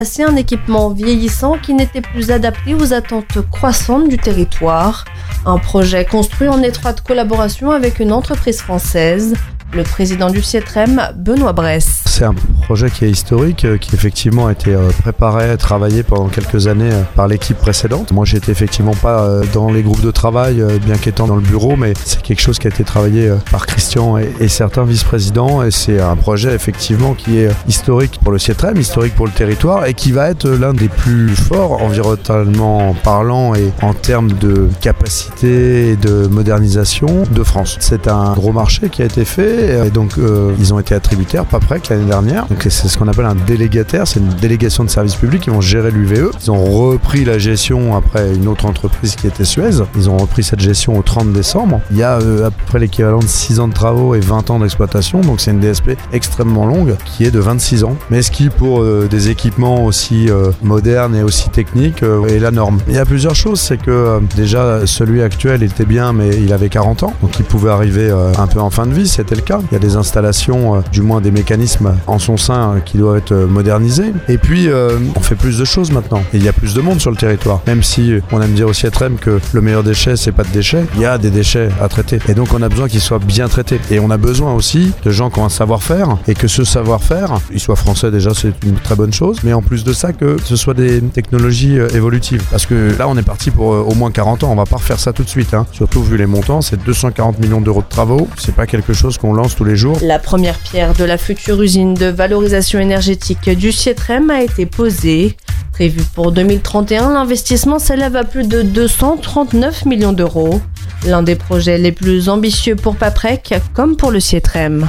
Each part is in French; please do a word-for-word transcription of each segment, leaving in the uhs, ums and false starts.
C'est un équipement vieillissant qui n'était plus adapté aux attentes croissantes du territoire. Un projet construit en étroite collaboration avec une entreprise française. Le président du Sietrem, Benoît Bresse. C'est un projet qui est historique, qui effectivement a été préparé, travaillé pendant quelques années par l'équipe précédente. Moi, j'étais effectivement pas dans les groupes de travail, bien qu'étant dans le bureau, mais c'est quelque chose qui a été travaillé par Christian et, et certains vice-présidents. Et c'est un projet effectivement qui est historique pour le Sietrem, historique pour le territoire et qui va être l'un des plus forts environnementalement parlant et en termes de capacité et de modernisation de France. C'est un gros marché qui a été fait. Et donc euh, ils ont été attributaires Paprec l'année dernière, donc c'est ce qu'on appelle un délégataire, c'est une délégation de service public, ils vont gérer l'U V E, ils ont repris la gestion après une autre entreprise qui était Suez, ils ont repris cette gestion au trente décembre, il y a euh, à peu près l'équivalent de six ans de travaux et vingt ans d'exploitation, donc c'est une D S P extrêmement longue qui est de vingt-six ans, mais ce qui pour euh, des équipements aussi euh, modernes et aussi techniques euh, est la norme. Il y a plusieurs choses, c'est que euh, déjà celui actuel était bien mais il avait quarante ans, donc il pouvait arriver euh, un peu en fin de vie, c'était le cas. Il y a des installations, euh, du moins des mécanismes en son sein euh, qui doivent être euh, modernisés. Et puis, euh, on fait plus de choses maintenant. Et il y a plus de monde sur le territoire. Même si euh, on aime dire au Sietrem que le meilleur déchet, c'est pas de déchets, il y a des déchets à traiter. Et donc, on a besoin qu'ils soient bien traités. Et on a besoin aussi de gens qui ont un savoir-faire et que ce savoir-faire, il soit français déjà, c'est une très bonne chose. Mais en plus de ça, que ce soit des technologies euh, évolutives. Parce que là, on est parti pour euh, au moins quarante ans. On va pas refaire ça tout de suite. Hein. Surtout vu les montants, c'est deux cent quarante millions d'euros de travaux. C'est pas quelque chose qu'on lance tous les jours. La première pierre de la future usine de valorisation énergétique du Sietrem a été posée. Prévu pour deux mille trente et un, l'investissement s'élève à plus de deux cent trente-neuf millions d'euros. L'un des projets les plus ambitieux pour Paprec comme pour le Sietrem.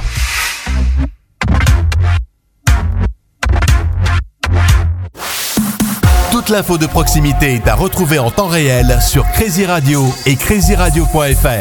Toute l'info de proximité est à retrouver en temps réel sur Crazy Radio et crazy radio point f r.